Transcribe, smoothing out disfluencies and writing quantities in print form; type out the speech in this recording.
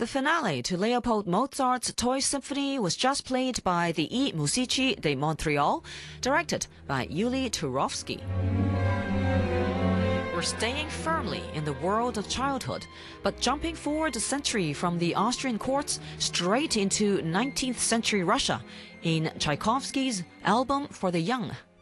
The finale to Leopold Mozart's Toy Symphony was just played by the I Musici de Montréal, directed by Yuli Turovsky. We're staying firmly in the world of childhood, but jumping forward a century from the Austrian courts straight into 19th century Russia in Tchaikovsky's Album for the Young.